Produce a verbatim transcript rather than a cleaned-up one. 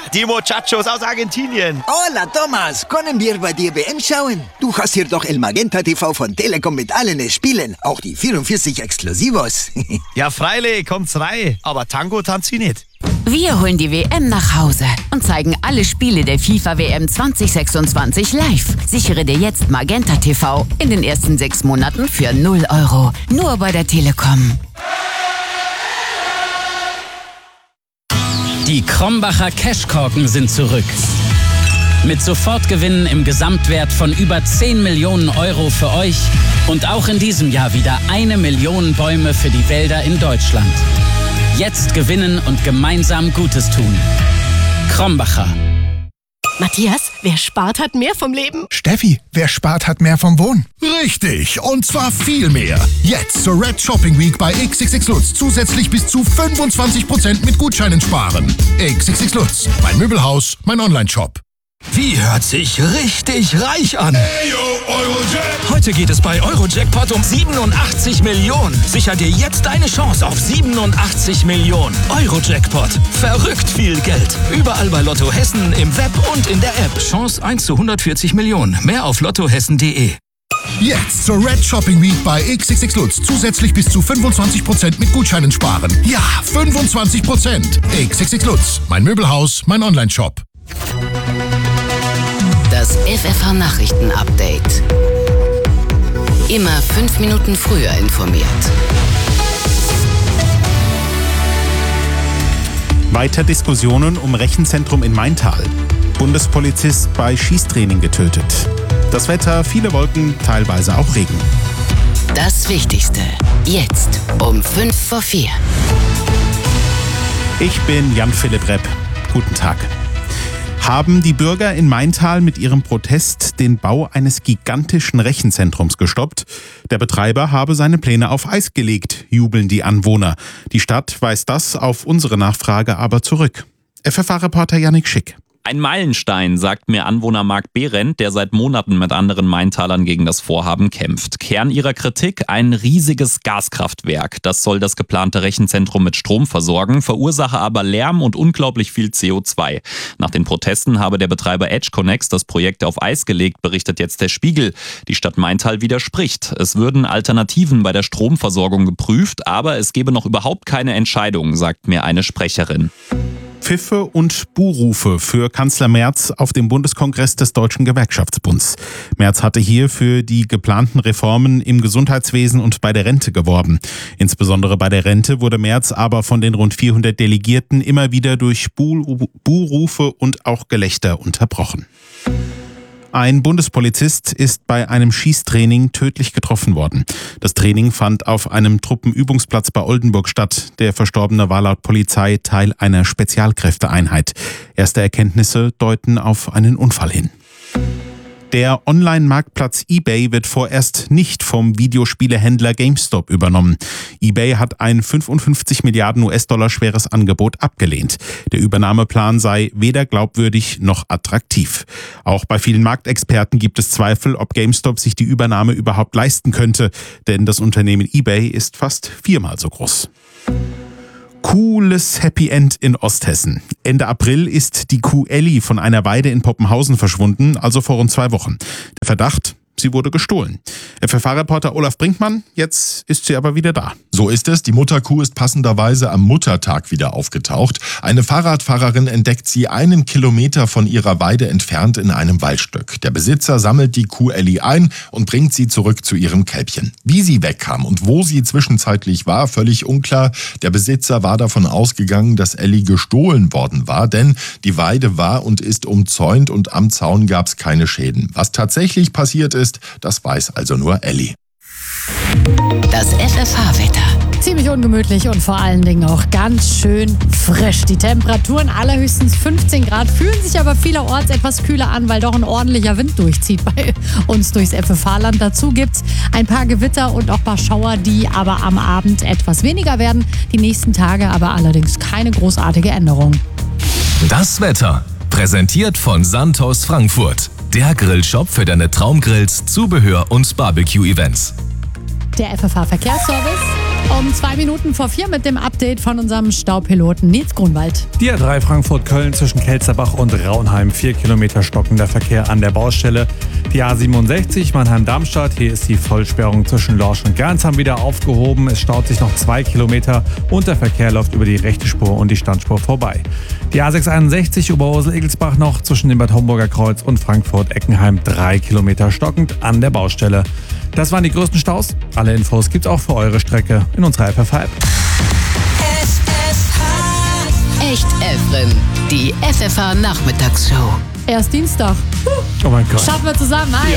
Die Muchachos aus Argentinien. Hola, Thomas. Können wir bei dir W M schauen? Du hast hier doch El Magenta T V von Telekom mit allen Spielen. Auch die vierundvierzig Exklusivos. Ja, freilich, kommt's rein. Aber Tango tanzt sie nicht. Wir holen die W M nach Hause und zeigen alle Spiele der FIFA W M zwanzig sechsundzwanzig live. Sichere dir jetzt Magenta T V in den ersten sechs Monaten für null Euro. Nur bei der Telekom. Die Krombacher Cashkorken sind zurück. Mit Sofortgewinnen im Gesamtwert von über zehn Millionen Euro für euch und auch in diesem Jahr wieder eine Million Bäume für die Wälder in Deutschland. Jetzt gewinnen und gemeinsam Gutes tun. Krombacher. Matthias, wer spart, hat mehr vom Leben. Steffi, wer spart, hat mehr vom Wohnen. Richtig, und zwar viel mehr. Jetzt zur Red Shopping Week bei X X X Lutz zusätzlich bis zu fünfundzwanzig Prozent mit Gutscheinen sparen. X X X Lutz, mein Möbelhaus, mein Online-Shop. Wie hört sich richtig reich an? Hey, yo, Eurojack. Heute geht es bei Eurojackpot um siebenundachtzig Millionen. Sicher dir jetzt deine Chance auf siebenundachtzig Millionen. Eurojackpot. Verrückt viel Geld. Überall bei Lotto Hessen, im Web und in der App. Chance eins zu hundertvierzig Millionen. Mehr auf lottohessen punkt de. Jetzt zur Red Shopping Week bei X X X Lutz zusätzlich bis zu fünfundzwanzig Prozent mit Gutscheinen sparen. Ja, fünfundzwanzig Prozent. X X X Lutz, mein Möbelhaus, mein Online-Shop. Das F F H-Nachrichten-Update. Immer fünf Minuten früher informiert. Weiter Diskussionen um Rechenzentrum in Maintal. Bundespolizist bei Schießtraining getötet. Das Wetter, viele Wolken, teilweise auch Regen. Das Wichtigste. Jetzt um fünf vor vier. Ich bin Jan-Philipp Repp. Guten Tag. Haben die Bürger in Maintal mit ihrem Protest den Bau eines gigantischen Rechenzentrums gestoppt? Der Betreiber habe seine Pläne auf Eis gelegt, jubeln die Anwohner. Die Stadt weist das auf unsere Nachfrage aber zurück. F F H-Reporter Yannick Schick. Ein Meilenstein, sagt mir Anwohner Marc Behrendt, der seit Monaten mit anderen Maintalern gegen das Vorhaben kämpft. Kern ihrer Kritik: ein riesiges Gaskraftwerk. Das soll das geplante Rechenzentrum mit Strom versorgen, verursache aber Lärm und unglaublich viel C O zwei. Nach den Protesten habe der Betreiber EdgeConneX das Projekt auf Eis gelegt, berichtet jetzt der Spiegel. Die Stadt Maintal widerspricht. Es würden Alternativen bei der Stromversorgung geprüft, aber es gebe noch überhaupt keine Entscheidung, sagt mir eine Sprecherin. Pfiffe und Buhrufe für Kanzler Merz auf dem Bundeskongress des Deutschen Gewerkschaftsbunds. Merz hatte hier für die geplanten Reformen im Gesundheitswesen und bei der Rente geworben. Insbesondere bei der Rente wurde Merz aber von den rund vierhundert Delegierten immer wieder durch Buhrufe und auch Gelächter unterbrochen. Ein Bundespolizist ist bei einem Schießtraining tödlich getroffen worden. Das Training fand auf einem Truppenübungsplatz bei Oldenburg statt. Der Verstorbene war laut Polizei Teil einer Spezialkräfteeinheit. Erste Erkenntnisse deuten auf einen Unfall hin. Der Online-Marktplatz eBay wird vorerst nicht vom Videospielehändler GameStop übernommen. eBay hat ein fünfundfünfzig Milliarden US-Dollar schweres Angebot abgelehnt. Der Übernahmeplan sei weder glaubwürdig noch attraktiv. Auch bei vielen Marktexperten gibt es Zweifel, ob GameStop sich die Übernahme überhaupt leisten könnte, denn das Unternehmen eBay ist fast viermal so groß. Cooles Happy End in Osthessen. Ende April ist die Kuh Elli von einer Weide in Poppenhausen verschwunden, also vor rund zwei Wochen. Der Verdacht: sie wurde gestohlen. F F H-Reporter Olaf Brinkmann, jetzt ist sie aber wieder da. So ist es. Die Mutterkuh ist passenderweise am Muttertag wieder aufgetaucht. Eine Fahrradfahrerin entdeckt sie einen Kilometer von ihrer Weide entfernt in einem Waldstück. Der Besitzer sammelt die Kuh Elli ein und bringt sie zurück zu ihrem Kälbchen. Wie sie wegkam und wo sie zwischenzeitlich war, völlig unklar. Der Besitzer war davon ausgegangen, dass Elli gestohlen worden war, denn die Weide war und ist umzäunt und am Zaun gab es keine Schäden. Was tatsächlich passiert ist, das weiß also nur Elli. Das F F H-Wetter. Ziemlich ungemütlich und vor allen Dingen auch ganz schön frisch. Die Temperaturen allerhöchstens fünfzehn Grad, fühlen sich aber vielerorts etwas kühler an, weil doch ein ordentlicher Wind durchzieht bei uns durchs F F H-Land. Dazu gibt's ein paar Gewitter und auch ein paar Schauer, die aber am Abend etwas weniger werden. Die nächsten Tage aber allerdings keine großartige Änderung. Das Wetter, präsentiert von Santos Frankfurt. Der Grillshop für deine Traumgrills, Zubehör und Barbecue-Events. Der F F H-Verkehrsservice. Um zwei Minuten vor vier mit dem Update von unserem Staupiloten Nils Grunwald. Die A drei Frankfurt-Köln zwischen Kelzerbach und Raunheim. Vier Kilometer stockender Verkehr an der Baustelle. Die A siebenundsechzig Mannheim-Darmstadt. Hier ist die Vollsperrung zwischen Lorsch und Gernsheim wieder aufgehoben. Es staut sich noch zwei Kilometer und der Verkehr läuft über die rechte Spur und die Standspur vorbei. Die A sechshunderteinundsechzig Oberhosel-Egelsbach noch zwischen dem Bad Homburger Kreuz und Frankfurt-Eckenheim. Drei Kilometer stockend an der Baustelle. Das waren die größten Staus. Alle Infos gibt's auch für eure Strecke in unserer F F H-App. Echt Efren, die F F H-Nachmittagsshow. Erst Dienstag. Oh mein Gott. Schaffen wir zusammen. Ah, ja.